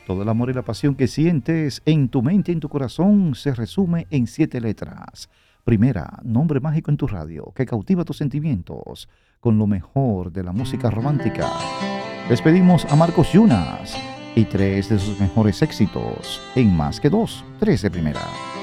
Todo el amor y la pasión que sientes en tu mente y en tu corazón se resume en 7 letras. Primera, nombre mágico en tu radio que cautiva tus sentimientos con lo mejor de la música romántica. Despedimos a Marcos Yunas y 3 de sus mejores éxitos en Más que 2, 3 de primera.